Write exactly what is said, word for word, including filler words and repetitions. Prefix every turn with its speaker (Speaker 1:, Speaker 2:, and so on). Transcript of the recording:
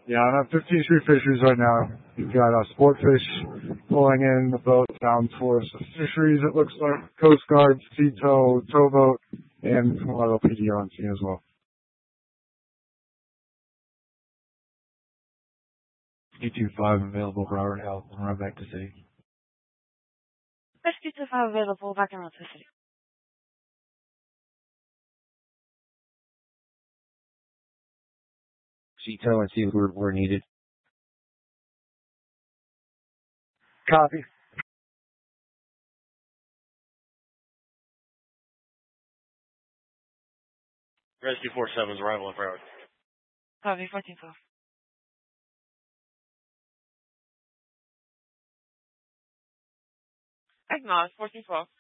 Speaker 1: Yeah, on fifteen Street Fisheries right now, you've got uh, sport fish pulling in the boat down towards the fisheries, it looks like. Coast Guard, sea tow, towboat, and a lot of P D on scene as well.
Speaker 2: two two five available for Robert Health. And run back to city.
Speaker 3: Rescue two five available, back around to city.
Speaker 2: Sea tow and see where, where needed.
Speaker 1: Copy.
Speaker 4: Rescue four seven's arrival on priority.
Speaker 3: Copy, fourteen four. Acknowledge, fourteen four.